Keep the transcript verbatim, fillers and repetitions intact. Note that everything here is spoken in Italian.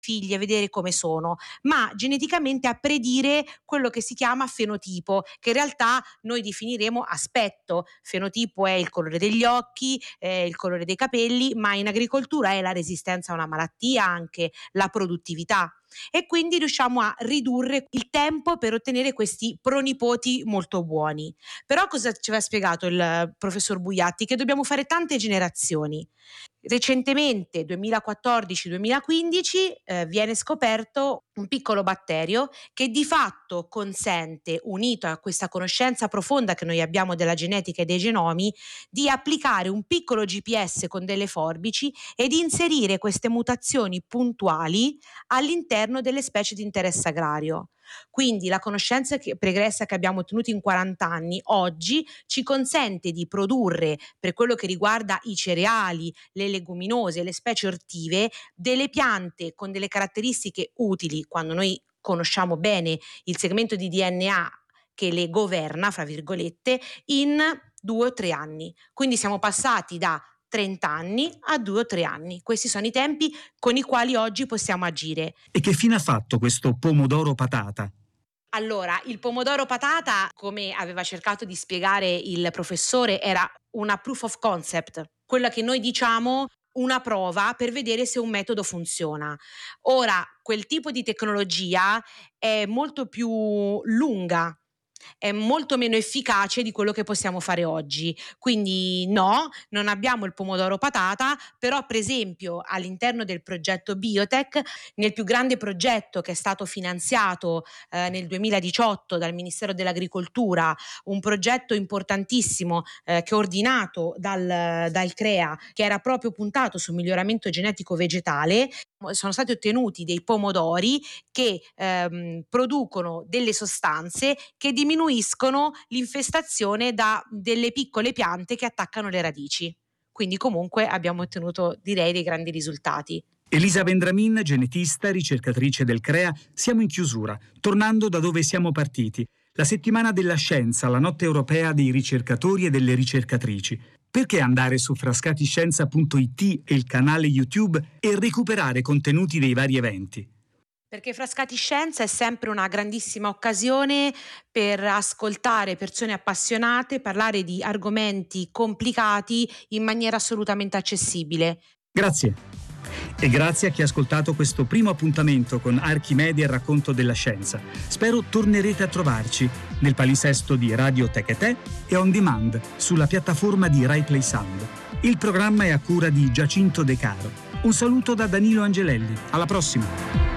figli a vedere come sono, ma geneticamente a predire quello che si chiama fenotipo, che in realtà noi definiremo aspetto. Fenotipo è il colore degli occhi, è il colore dei capelli, ma in agricoltura è la resistenza a una malattia, anche la produttività. E quindi riusciamo a ridurre il tempo per ottenere questi pronipoti molto buoni. Però cosa ci aveva spiegato il professor Buiatti? Che dobbiamo fare tante generazioni. Recentemente, duemilaquattordici duemilaquindici, eh, viene scoperto un piccolo batterio che di fatto consente, unito a questa conoscenza profonda che noi abbiamo della genetica e dei genomi, di applicare un piccolo G P S con delle forbici e di inserire queste mutazioni puntuali all'interno delle specie di interesse agrario. Quindi la conoscenza che, pregressa che abbiamo ottenuto in quaranta anni oggi ci consente di produrre, per quello che riguarda i cereali, le leguminose, le specie ortive, delle piante con delle caratteristiche utili quando noi conosciamo bene il segmento di D N A che le governa, fra virgolette, in due o tre anni. Quindi siamo passati da trenta anni a due o tre anni. Questi sono i tempi con i quali oggi possiamo agire. E che fine ha fatto questo pomodoro patata? Allora, il pomodoro patata, come aveva cercato di spiegare il professore, era una proof of concept, quella che noi diciamo una prova per vedere se un metodo funziona. Ora, quel tipo di tecnologia è molto più lunga, è molto meno efficace di quello che possiamo fare oggi. Quindi no, non abbiamo il pomodoro patata, però per esempio all'interno del progetto Biotech, nel più grande progetto che è stato finanziato eh, nel duemiladiciotto dal Ministero dell'Agricoltura, un progetto importantissimo eh, che è ordinato dal, dal CREA, che era proprio puntato sul miglioramento genetico vegetale, sono stati ottenuti dei pomodori che ehm, producono delle sostanze che diminuiscono l'infestazione da delle piccole piante che attaccano le radici. Quindi comunque abbiamo ottenuto, direi, dei grandi risultati. Elisa Vendramin, genetista, ricercatrice del CREA, siamo in chiusura, tornando da dove siamo partiti. La settimana della scienza, la notte europea dei ricercatori e delle ricercatrici. Perché andare su frascatiscienza punto it e il canale YouTube e recuperare contenuti dei vari eventi? Perché Frascati Scienza è sempre una grandissima occasione per ascoltare persone appassionate, parlare di argomenti complicati in maniera assolutamente accessibile. Grazie. E grazie a chi ha ascoltato questo primo appuntamento con Archimedia e il racconto della scienza. Spero tornerete a trovarci nel palinsesto di Radio Tech e on demand sulla piattaforma di Rai Play Sound. Il programma è a cura di Giacinto De Caro. Un saluto da Danilo Angelelli. Alla prossima!